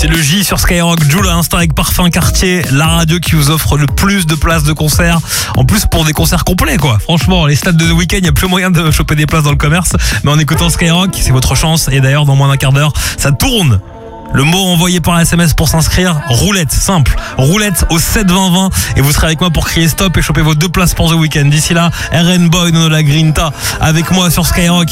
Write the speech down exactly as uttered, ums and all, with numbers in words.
C'est le J sur Skyrock, Jul à l'instant avec Parfum Cartier, la radio qui vous offre le plus de places de concert. En plus pour des concerts complets quoi. Franchement, les stades de The Weeknd, il n'y a plus moyen de choper des places dans le commerce. Mais en écoutant Skyrock, c'est votre chance. Et d'ailleurs, dans moins d'un quart d'heure, ça tourne. Le mot envoyé par S M S pour s'inscrire, roulette, simple. Roulette au sept vingt vingt et vous serez avec moi pour crier stop et choper vos deux places pour The Weeknd. D'ici là, R N Boy, Nono La Grinta avec moi sur Skyrock.